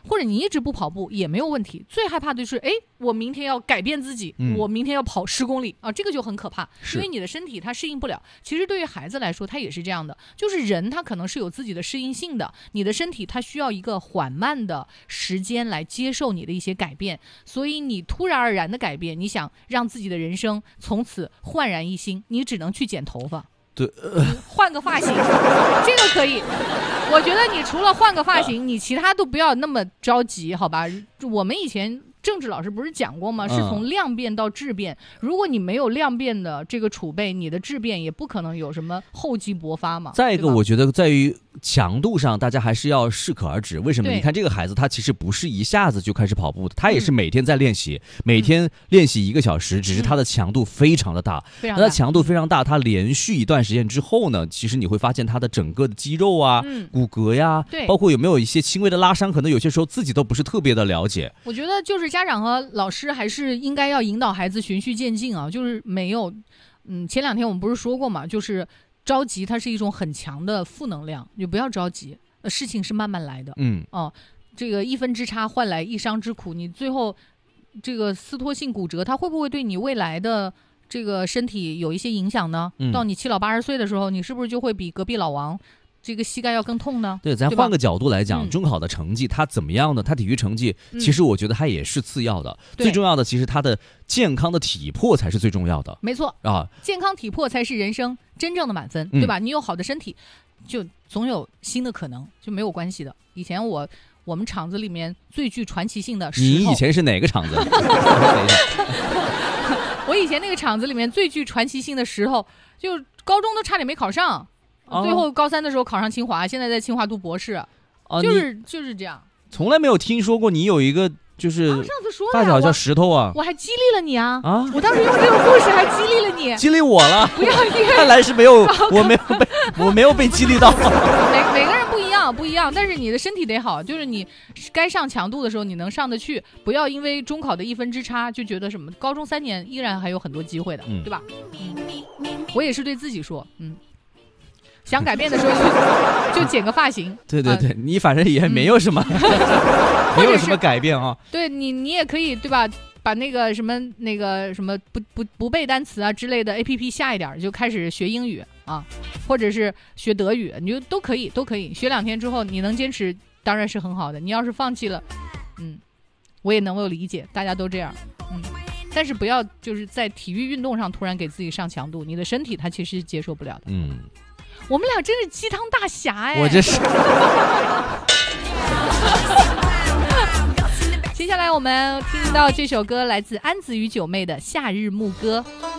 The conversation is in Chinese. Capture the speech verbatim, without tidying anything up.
或者你一直不跑步也没有问题。最害怕的就是哎，我明天要改变自己、嗯、我明天要跑十公里啊，这个就很可怕，因为你的身体它适应不了。其实对于孩子来说它也是这样的，就是人他可能是有自己的适应性的，你的身体它需要一个缓慢的时间来接受你的一些改变，所以你突然而然的改变，你想让自己的人生从此焕然一新，你只能去剪头发， 对，呃、 换个发型，这个可以。我觉得你除了换个发型，你其他都不要那么着急，好吧？我们以前政治老师不是讲过吗？是从量变到质变。如果你没有量变的这个储备，你的质变也不可能有什么厚积薄发嘛。 再一个，我觉得在于强度上，大家还是要适可而止。为什么？你看这个孩子，他其实不是一下子就开始跑步的，他也是每天在练习，嗯、每天练习一个小时，只是他的强度非常的大。 非常大。他强度非常大，他连续一段时间之后呢，其实你会发现他的整个的肌肉啊、嗯、骨骼呀，包括有没有一些轻微的拉伤，可能有些时候自己都不是特别的了解。 我觉得就是家长和老师还是应该要引导孩子循序渐进啊，就是没有，嗯，前两天我们不是说过嘛，就是着急它是一种很强的负能量，你不要着急，事情是慢慢来的。 嗯， 哦，这个一分之差换来一伤之苦，你最后这个撕脱性骨折，它会不会对你未来的这个身体有一些影响呢？嗯、到你七老八十岁的时候，你是不是就会比隔壁老王这个膝盖要更痛呢？ 对，咱换个角度来讲，中考的成绩它怎么样呢？它体育成绩其实我觉得它也是次要的，嗯、最重要的其实它的健康的体魄才是最重要的。 没错啊， 健康体魄才是人生真正的满分，对吧？嗯、你有好的身体，就总有新的可能，就没有关系的。以前我我们厂子里面最具传奇性的石头， 你以前是哪个厂子？ 我以前那个厂子里面最具传奇性的石头，就高中都差点没考上。哦、最后高三的时候考上清华，现在在清华读博士，哦、就是就是这样。 从来没有听说过你有一个就是发小叫石头啊！ 我还激励了你啊！啊！我当时用这个故事还激励了你， 激励我了。 不要因为看来是没有，我没有被我没有被激励到。 每每个人不一样，不一样，但是你的身体得好，就是你该上强度的时候你能上得去，不要因为中考的一分之差就觉得什么高中三年依然还有很多机会的，嗯、对吧？嗯，我也是对自己说，嗯。想改变的时候就就剪个发型， 对对对，呃、你反正也没有什么，嗯、没有什么改变啊。 对你，你也可以对吧？把那个什么那个什么不不不背单词啊之类的 A P P 下一点，就开始学英语啊，或者是学德语，你就都可以都可以。学两天之后，你能坚持，当然是很好的。你要是放弃了，嗯，我也能够理解，大家都这样，嗯。但是不要就是在体育运动上突然给自己上强度，你的身体它其实接受不了的， 嗯。 我们俩真是鸡汤大侠哎！ 我这是。 接下来我们听到这首歌来自安子与九妹的《夏日牧歌》。